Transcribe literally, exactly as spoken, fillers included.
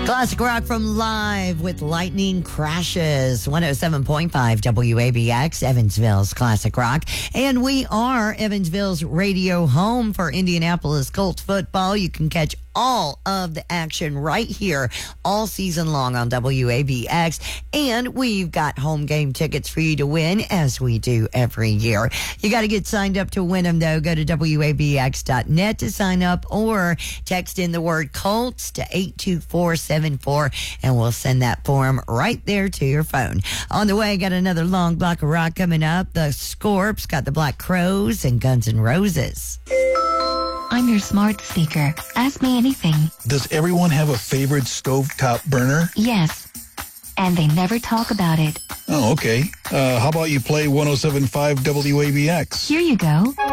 Classic rock from Live with Lightning Crashes. one oh seven point five W A B X, Evansville's Classic Rock. And we are Evansville's radio home for Indianapolis Colts football. You can catch all of the action right here all season long on W A B X. And we've got home game tickets for you to win, as we do every year. You got to get signed up to win them, though. Go to W A B X dot net to sign up or text in the word Colts to eight two four seven four, and we'll send that form right there to your phone. On the way, got another long block of rock coming up. The Scorps got the Black Crowes and Guns N' Roses. I'm your smart speaker. Ask me anything. Does everyone have a favorite stovetop burner? Yes. And they never talk about it. Oh, okay. Uh, how about you play one oh seven point five W A B X? Here you go.